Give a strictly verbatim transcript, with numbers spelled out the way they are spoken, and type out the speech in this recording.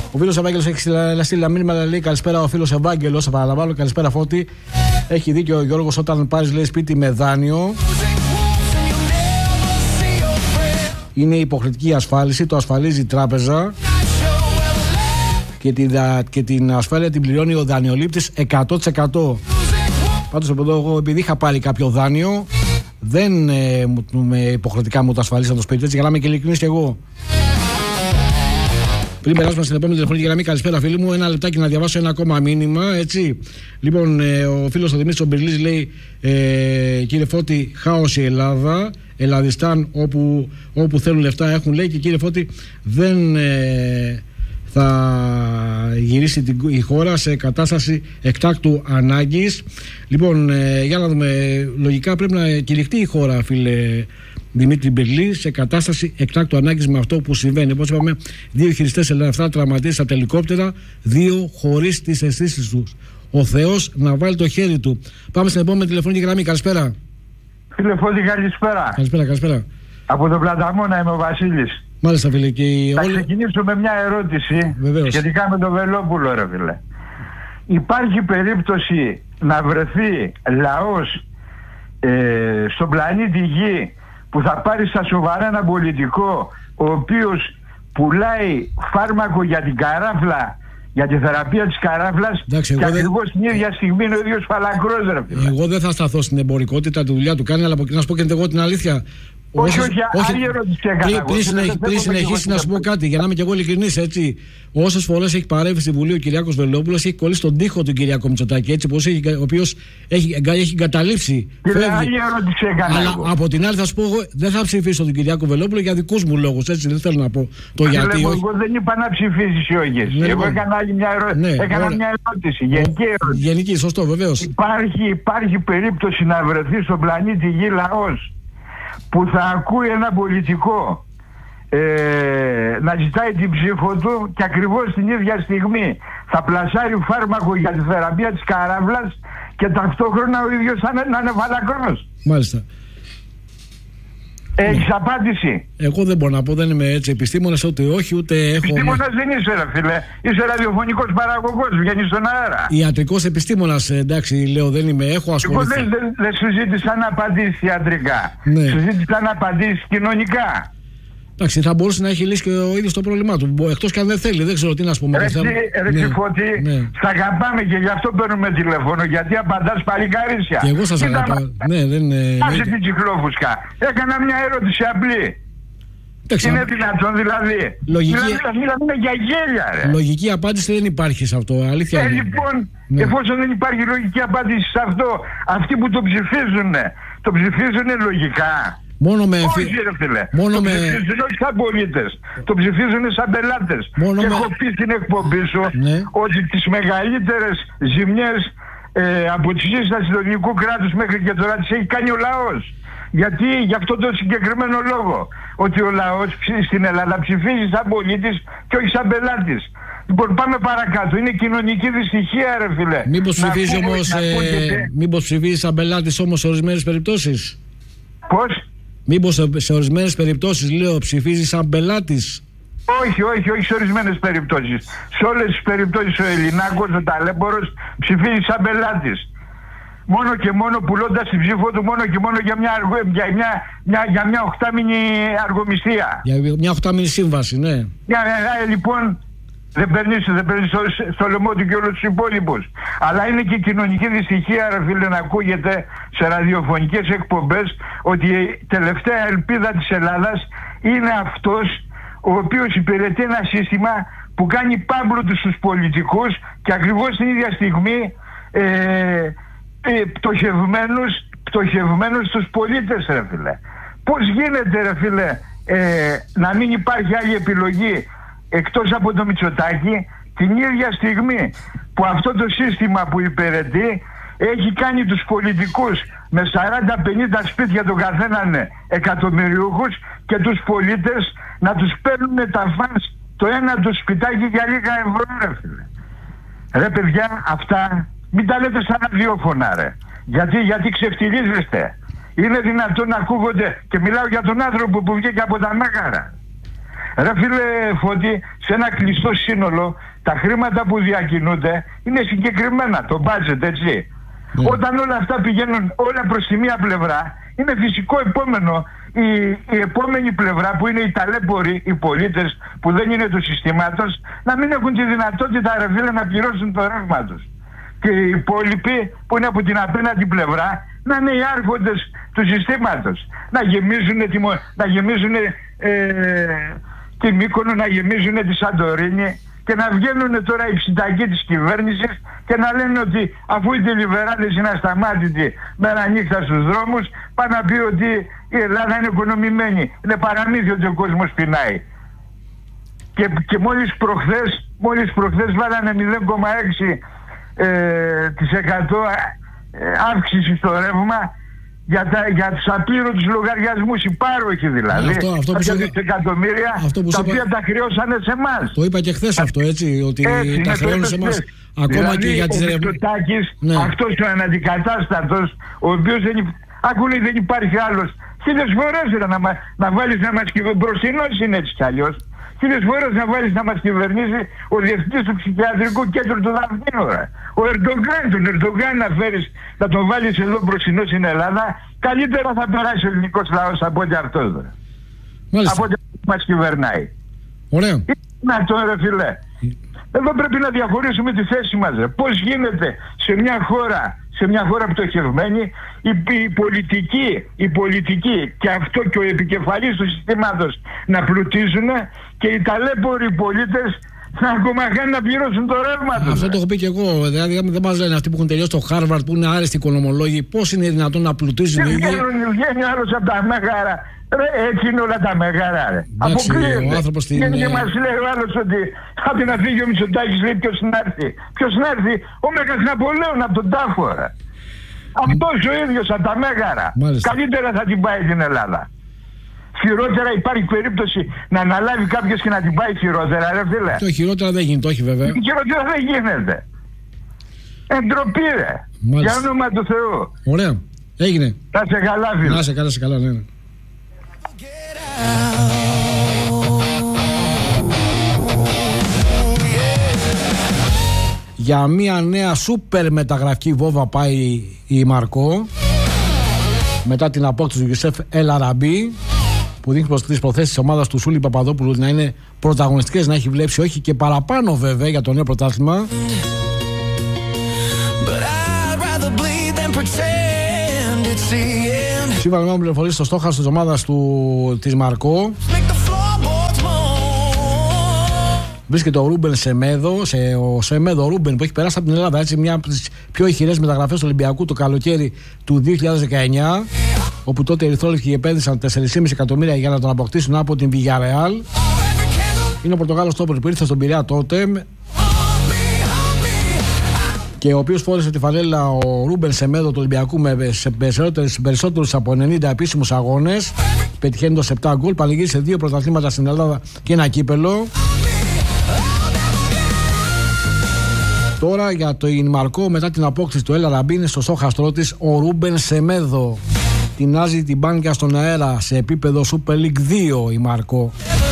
Ο φίλος Ευάγγελος έχει στείλει ένα μήνυμα, λέει καλησπέρα ο φίλος Ευάγγελος, θα παραλαμβάνω, καλησπέρα Φώτη. Έχει δίκιο ο Γιώργος, όταν πάρεις λέει σπίτι με δάνειο είναι υποχρεωτική ασφάλιση, το ασφαλίζει η τράπεζα και την, και την ασφάλεια την πληρώνει ο δανειολήπτης εκατό τοις εκατό. Πάντως εγώ, επειδή είχα πάρει κάποιο δάνειο, δεν ε, με υποχρεωτικά μου το ασφαλίσαν το σπίτι, έτσι για να είμαι και ειλικρινής και εγώ. Πριν περάσουμε στην επόμενη τηλεφωνική γραμμή, καλησπέρα φίλοι μου. Ένα λεπτάκι να διαβάσω ένα ακόμα μήνυμα, έτσι. Λοιπόν, ε, ο φίλος ο Δημήτρης ο Μπυρλής λέει, ε, κύριε Φώτη, χάος η Ελλάδα. Ελλαδιστάν, όπου, όπου θέλουν λεφτά έχουν, λέει, και κύριε Φώτη, δεν ε, θα γυρίσει την, η χώρα σε κατάσταση εκτάκτου ανάγκης. Λοιπόν, ε, για να δούμε, λογικά πρέπει να κηρυχτεί η χώρα, φίλε Δημήτρη Μπυρλή, σε κατάσταση εκτάκτου ανάγκης με αυτό που συμβαίνει. Όπως είπαμε, δύο χειριστές ελαφρά τραυματίες στα τελικόπτερα, δύο χωρίς τις αισθήσεις τους. Ο Θεός να βάλει το χέρι του. Πάμε στην επόμενη τηλεφωνική γραμμή. Καλησπέρα. Φίλε Φώτη, καλησπέρα. Καλησπέρα, καλησπέρα. Από τον Πλαταμόνα είμαι ο Βασίλης. Μάλιστα, φίλε. Και θα όλοι... ξεκινήσω με μια ερώτηση. Βεβαίως. Σχετικά με τον Βελόπουλο, ρε φίλε. Υπάρχει περίπτωση να βρεθεί λαός ε, στον πλανήτη Γη που θα πάρει στα σοβαρά ένα πολιτικό ο οποίος πουλάει φάρμακο για την καράφλα, για τη θεραπεία της καράφλας, εντάξει, και ακριβώς δεν... την ίδια στιγμή είναι ο ίδιος φαλακρός, ρε φίλε. Εγώ δεν θα σταθώ στην εμπορικότητα, τη δουλειά του κάνει, αλλά να σου πω και εγώ την αλήθεια. Όχι, όχι, όχι, άλλη ερώτηση έκανα. Πριν, συνεχ, πριν συνεχίσει να σου πω κάτι, για να είμαι και εγώ ειλικρινής, έτσι. Όσες φορές έχει παρέμβει στη Βουλή ο Κυριάκος Βελόπουλος, έχει κολλήσει τον τοίχο του Κυριάκου Μητσοτάκη, έτσι, πως έχει, ο οποίος έχει, έχει εγκαταλείψει. Άλλη ερώτηση έκανα. Αλλά εγώ. από την άλλη θα σου πω, εγώ δεν θα ψηφίσω τον Κυριάκο Βελόπουλο για δικούς μου λόγους, έτσι. Δεν θέλω να πω το Φίλε, γιατί. Εγώ, εγώ δεν είπα να ψηφίσεις ή όχι. Ναι, εγώ έκανα άλλη μια, ερώ... ναι, έκανα μια ερώτηση. Γενική ερώτηση. Γενική, σωστό, βεβαίως. Υπάρχει, υπάρχει περίπτωση να βρεθεί στον πλανήτη Γη λαός που θα ακούει ένα πολιτικό ε, να ζητάει την ψήφο του και ακριβώς την ίδια στιγμή θα πλασάρει φάρμακο για τη θεραπεία της καράβλας και ταυτόχρονα ο ίδιος θα να είναι φαλακρός. Μάλιστα. Έχεις ναι. απάντηση? Εγώ δεν μπορώ να πω, δεν είμαι έτσι επιστήμονας, ούτε όχι, ούτε έχω... Επιστήμονας δεν είσαι, ρε φίλε. Είσαι ραδιοφωνικός παραγωγός, βγαίνεις στον αέρα. Ιατρικός επιστήμονας, εντάξει, λέω, δεν είμαι, έχω ασχοληθεί. Εγώ δεν, δεν, δεν σου ζήτησα να απαντήσεις ιατρικά. Ναι. Σου ζήτησα να απαντήσεις κοινωνικά. Εντάξει, θα μπορούσε να έχει λύσει και ο ίδιος το πρόβλημά του. Εκτός και αν δεν θέλει, δεν ξέρω τι να σου πούμε. Ρε ναι. Φώτη, ναι. Σ' αγαπάμε και γι' αυτό παίρνουμε τηλέφωνο, γιατί απαντάς παλικαρίσια. Και εγώ σας αγαπάω. Ναι, δεν είναι. Άσε την τσιχλόφουσκα. Έκανα μια ερώτηση απλή. Εντάξει, είναι δυνατόν δηλαδή? Λογική... Μιλάμε για γέλια, ρε. Λογική απάντηση δεν υπάρχει σε αυτό. Αλήθεια. Ε, λοιπόν, ναι. εφόσον δεν υπάρχει λογική απάντηση σε αυτό, αυτοί που το ψηφίζουν, το ψηφίζουν λογικά? Μόνο με... Όχι, ρε φίλε. Μόνο το με... ψηφίζουν όχι σαν πολίτες. Το ψηφίζουν σαν πελάτες. Μόνο και με... έχω πει στην εκπομπή σου ναι. ότι τις μεγαλύτερες ζημιές ε, από τη σύσταση του ελληνικού κράτους μέχρι και τώρα τις έχει κάνει ο λαός. Γιατί για αυτόν τον συγκεκριμένο λόγο. Ότι ο λαός στην Ελλάδα ψηφίζει σαν πολίτης και όχι σαν πελάτης. Λοιπόν, πάμε παρακάτω. Είναι κοινωνική δυστυχία, ρε φίλε. Μήπως ψηφίζει όμως ε, μήπως ψηφίζει σαν πελάτης όμως σε ορισμένες περιπτώσεις? Πώς? Μήπως σε ορισμένες περιπτώσεις, λέω, ψηφίζει σαν πελάτης? Όχι, όχι, όχι σε ορισμένες περιπτώσεις. Σε όλες τις περιπτώσεις ο Ελληνάκος, ο ταλέμπορος, ψηφίζει σαν πελάτης. Μόνο και μόνο πουλώντας την ψήφο του, μόνο και μόνο για μια, αργο, για μια, μια, για μια οχτάμινη αργομισθία. Για μια οχτάμινη σύμβαση, ναι. Για, ε, λοιπόν, δεν παίρνεις, δεν παίρνεις στο, στο λαιμό του και όλους τους υπόλοιπους. Αλλά είναι και κοινωνική δυστυχία, ρε φίλε, να ακούγεται σε ραδιοφωνικές εκπομπές ότι η τελευταία ελπίδα της Ελλάδας είναι αυτός ο οποίος υπηρετεί ένα σύστημα που κάνει πάμπλουτους στους πολιτικούς και ακριβώς την ίδια στιγμή ε, ε, πτωχευμένους, πτωχευμένους στους πολίτες, ρε φίλε. Πώς γίνεται, ρε φίλε, ε, να μην υπάρχει άλλη επιλογή εκτός από το Μητσοτάκη την ίδια στιγμή που αυτό το σύστημα που υπηρετεί έχει κάνει τους πολιτικούς με σαράντα πενήντα σπίτια τον καθέναν εκατομμυριούχους και τους πολίτες να τους παίρνουν τα φανς το ένα του σπιτάκι για λίγα ευρώ, ρε φίλε. Ρε παιδιά, αυτά μην τα λέτε σαν ραδιόφωνα, ρε. Γιατί, γιατί ξεφτιλίζεστε. Είναι δυνατόν να ακούγονται, και μιλάω για τον άνθρωπο που βγήκε από τα Μέγαρα. Ρε φίλε Φώτη, σε ένα κλειστό σύνολο τα χρήματα που διακινούνται είναι συγκεκριμένα, το budget, έτσι. Mm. Όταν όλα αυτά πηγαίνουν όλα προς τη μία πλευρά, είναι φυσικό επόμενο η, η επόμενη πλευρά που είναι οι ταλέποροι, οι πολίτες που δεν είναι του συστήματος, να μην έχουν τη δυνατότητα, ρε φίλε, να πληρώσουν το ρεύμα τους. Και οι υπόλοιποι που είναι από την απέναντι πλευρά να είναι οι άρχοντες του συστήματος. Να γεμίζουν τη, να γεμίζουν, ε, τη Μύκονο, να γεμίζουν τη Σαντορίνη και να βγαίνουν τώρα οι ψητακοί της κυβέρνησης και να λένε ότι αφού οι τελιβεράδες είναι ασταμάτητοι μέρα νύχτα στους δρόμους, πάνε να πει ότι η Ελλάδα είναι οικονομημένη. Είναι παραμύθι ότι ο κόσμος πεινάει. Και, και μόλις προχθές, μόλις προχθές βάλανε μηδέν κόμμα έξι τοις εκατό αύξηση στο ρεύμα για, τα, για τους απείρωτους λογαριασμούς, οι πάροχοι δηλαδή, αυτό, αυτό κάποια δισεκατομμύρια, τα οποία τα χρεώσανε σε εμάς. Το είπα και χθες αυτό, έτσι, ότι έτσι, τα χρεώνουν σε εμάς. Ακόμα δηλαδή, και για τις ρεύμα. Ναι. Αυτός ο αναντικατάστατος, ο οποίος δεν, ακούνε, δεν υπάρχει άλλος. Χίλιες φορές να, να βάλεις να μας κυβερνήσει, μπροστινός είναι έτσι κι αλλιώς. Χίλιες φορές να βάλεις να μας κυβερνήσει ο διευθυντής του ψυχιατρικού κέντρου του Δαφνίου. Ο Ερντογκάν, τον Ερντογκάν να φέρεις, να τον βάλεις εδώ μπροστινό στην Ελλάδα, καλύτερα θα περάσει ο ελληνικός λαός από ό,τι αυτός. Από ό,τι μας κυβερνάει. Ωραία. Να το ρε φίλε. Εδώ πρέπει να διαχωρίσουμε τη θέση μας. Ρε. Πώς γίνεται σε μια χώρα, σε μια χώρα πτωχευμένη, η, η πολιτική, η πολιτική και αυτό και ο επικεφαλής του συστήματος να πλουτίζουν και οι ταλέποροι πολίτες να κομμαχάνουν να πληρώσουν το ρεύμα τους. Αυτό το έχω πει και εγώ. Δηλαδή δεν μας λένε αυτοί που έχουν τελειώσει το Χάρβαρτ, που είναι άρεστοι οικονομολόγοι, πώς είναι δυνατόν να πλουτίζουν οι ίδιοι. Βγαίνει άλλος από τα μέγαρα. Ρε, έτσι είναι όλα τα μεγάλα, ρε. Αποκλείεται. Στην... Και μας λέει ο άλλος ότι άντε να φύγει ο Μητσοτάκης, λέει ποιος να έρθει. Ποιος να έρθει, ο Μέγας Ναπολέων από τον τάφο, ρε. Αυτός ο ίδιος από τα μέγαρα. Μάλιστα. Καλύτερα θα την πάει την Ελλάδα. Χειρότερα υπάρχει περίπτωση να αναλάβει κάποιος και να την πάει χειρότερα, ρε φίλε. Το χειρότερα δεν γίνεται, όχι βέβαια. Χειρότερα δεν γίνεται. Εντροπή, ρε. Για όνομα του Θεού. Ωραία. Έγινε. Να σε καλά, φίλε. Να σε καλά, σε καλά, ναι. Για μια νέα σούπερ μεταγραφική βόβα πάει η Μαρκό μετά την απόκτηση του Γιουσέφ Ελ Αραμπί, που δείχνει προς τις προθέσεις της ομάδας του Σούλη Παπαδόπουλου να είναι πρωταγωνιστικές, να έχει βλέψει όχι και παραπάνω βέβαια για το νέο πρωτάθλημα. Σύμφωνα με πληροφορίες στο στόχαστρο της ομάδας του, της Μαρκό, βρίσκεται ο Ρούμπεν Σεμέδο, σε, ο Σεμέδο Ρούμπεν που έχει περάσει από την Ελλάδα, έτσι, μια από τις πιο ηχηρές μεταγραφές του Ολυμπιακού το καλοκαίρι του δύο χιλιάδες δεκαεννιά, όπου τότε οι ερυθρόλευκοι επένδυσαν τέσσερα κόμμα πέντε εκατομμύρια για να τον αποκτήσουν από την Villarreal. Είναι ο Πορτογάλος στόπερ που ήρθε στον Πειραιά τότε και ο οποίος φόρεσε τη φανέλα ο Ρούμπεν Σεμέδο του Ολυμπιακού με περισσότερους από ενενήντα επίσημους αγώνες, πετυχαίνοντας επτά γκολ, πανηγύρισε δύο πρωταθλήματα στην Ελλάδα και ένα κύπελο. Τώρα για το Ινμαρκό, μετά την απόκτηση του Ελ Αραμπί, είναι στο στόχαστρό της ο Ρούμπεν Σεμέδο. Τεινάζει την μπάνια στον αέρα σε επίπεδο Super League δύο η Μαρκό.